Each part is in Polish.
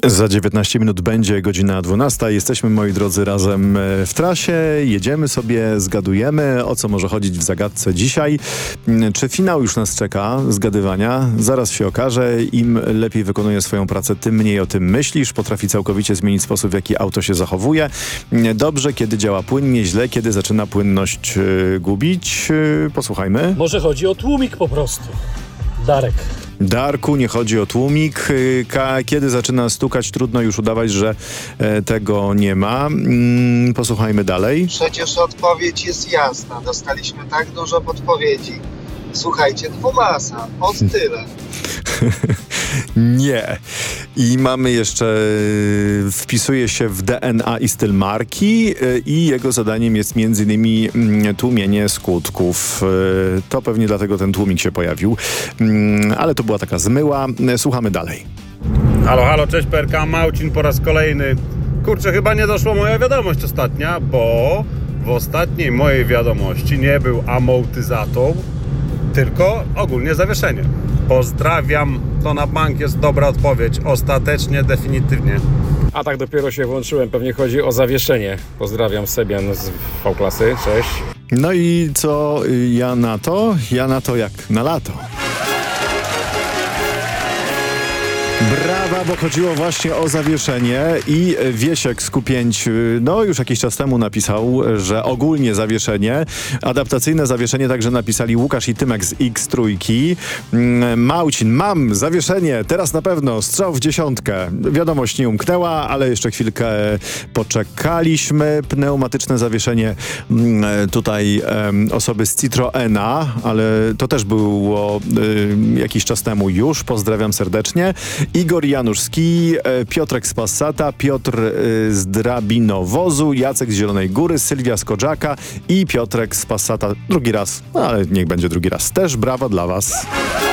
Za 19 minut będzie godzina 12. Jesteśmy, moi drodzy, razem w trasie. Jedziemy sobie, zgadujemy, o co może chodzić w zagadce dzisiaj. Czy finał już nas czeka zgadywania? Zaraz się okaże. Im lepiej wykonuje swoją pracę, tym mniej o tym myślisz. Potrafi całkowicie zmienić sposób, w jaki auto się zachowuje. Dobrze, kiedy działa płynnie, źle, kiedy zaczyna płynność gubić. Posłuchajmy. Może chodzi o tłumik po prostu. Darek. Darku, nie chodzi o tłumik. Kiedy zaczyna stukać, trudno już udawać, że tego nie ma. Posłuchajmy dalej. Przecież odpowiedź jest jasna. Dostaliśmy tak dużo podpowiedzi. Słuchajcie, dwumasa. Od tyle. Nie. I mamy jeszcze, wpisuje się w DNA i styl marki i jego zadaniem jest m.in. tłumienie skutków. To pewnie dlatego ten tłumik się pojawił. Ale to była taka zmyła. Słuchamy dalej. Halo, cześć PRK, Małcin po raz kolejny. Kurczę, chyba nie doszła moja wiadomość ostatnia, bo w ostatniej mojej wiadomości nie był amortyzator, tylko ogólnie zawieszenie. Pozdrawiam, to na bank jest dobra odpowiedź, ostatecznie, definitywnie. A tak dopiero się włączyłem, pewnie chodzi o zawieszenie. Pozdrawiam Sebian z V-klasy, cześć. No i co ja na to? Ja na to jak na lato. Brawa, bo chodziło właśnie o zawieszenie i Wiesiek z Q5 już jakiś czas temu napisał, że ogólnie zawieszenie, adaptacyjne zawieszenie także napisali Łukasz i Tymek z X3. Małcin, mam zawieszenie, teraz na pewno, strzał w dziesiątkę. Wiadomość nie umknęła, ale jeszcze chwilkę poczekaliśmy. Pneumatyczne zawieszenie tutaj osoby z Citroena, ale to też było jakiś czas temu już. Pozdrawiam serdecznie. Igor Januszski, Piotrek z Passata, Piotr z Drabinowozu, Jacek z Zielonej Góry, Sylwia z Kodżaka i Piotrek z Passata drugi raz, ale niech będzie drugi raz też. Brawa dla was.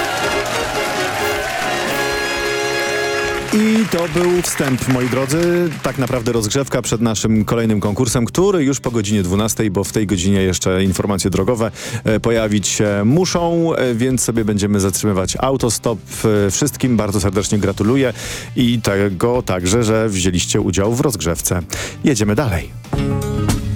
I to był wstęp, moi drodzy, tak naprawdę rozgrzewka przed naszym kolejnym konkursem, który już po godzinie 12, bo w tej godzinie jeszcze informacje drogowe pojawić się muszą, więc sobie będziemy zatrzymywać autostop. Wszystkim bardzo serdecznie gratuluję i tego także, że wzięliście udział w rozgrzewce. Jedziemy dalej.